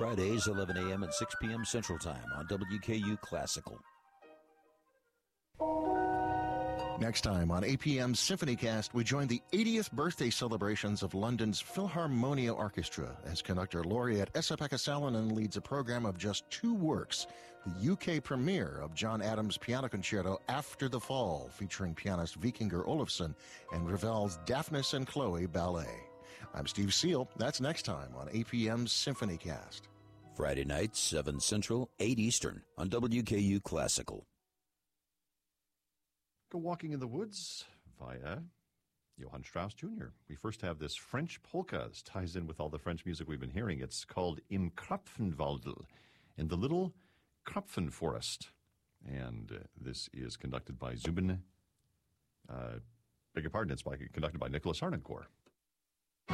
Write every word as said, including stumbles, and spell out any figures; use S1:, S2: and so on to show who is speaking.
S1: Fridays, eleven a.m. and six p.m. Central Time on W K U Classical.
S2: Next time on A P M's SymphonyCast, we join the eightieth birthday celebrations of London's Philharmonia Orchestra as conductor laureate Esa-Pekka Salonen leads a program of just two works, the U K premiere of John Adams' Piano Concerto After the Fall, featuring pianist Vikingur Olafsson, and Ravel's Daphnis and Chloe Ballet. I'm Steve Seal. That's next time on A P M's SymphonyCast.
S1: Friday nights, seven Central, eight Eastern on W K U Classical.
S3: Go walking in the woods via Johann Strauss Junior We first have this French polka. This ties in with all the French music we've been hearing. It's called Im Krapfenwaldl, in the little Krapfen forest. And uh, this is conducted by Zubin, uh, beg your pardon, it's by, conducted by Nicholas Harnoncourt.